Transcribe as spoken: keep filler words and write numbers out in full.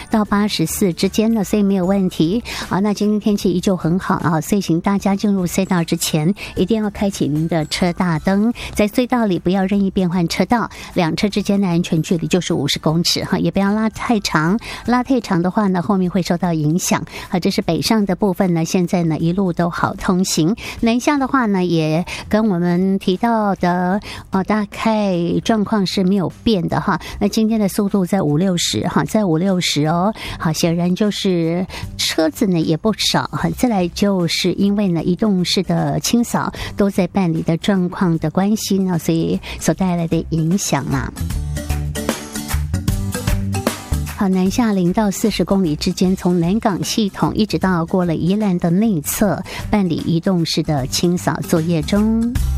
到八十四之间呢，所以没有问题啊。那今天天气依旧很好啊，所以请大家进入隧道之前，一定要开启您的车大灯，在隧道里不要任意变换车道，两车之间的安全距离就是五十公尺哈，也不要拉太长，拉太长的话呢，后面会受到影响啊。这是北上的部分呢，现在呢一路都好通行，南下的话呢，也跟我们提到的呃大概状况是没有变的哈。那今天的速度在五六十哈，在五六十哦，好，显然就是车子呢也不少哈。再来就是因为呢移动式的清扫都在办理的状况的关系呢，所以所带来的影响啦。好，南下零到四十公里之间，从南港系统一直到过了宜兰的内侧，办理移动式的清扫作业中。